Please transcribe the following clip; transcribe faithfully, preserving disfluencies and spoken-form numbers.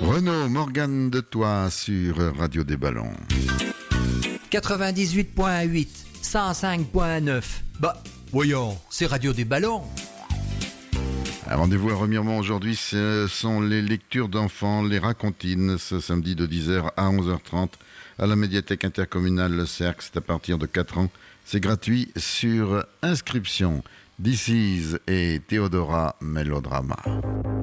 Renaud, Morgane de Toi sur Radio des Ballons. quatre-vingt-dix-huit virgule huit, cent cinq virgule neuf. Bah, voyons, c'est Radio des Ballons. Un rendez-vous à Remiremont aujourd'hui, ce sont les lectures d'enfants, les racontines, ce samedi de dix heures à onze heures trente à la médiathèque intercommunale Le Cercle. C'est à partir de quatre ans. C'est gratuit sur inscription. This is et Théodora Mélodrama.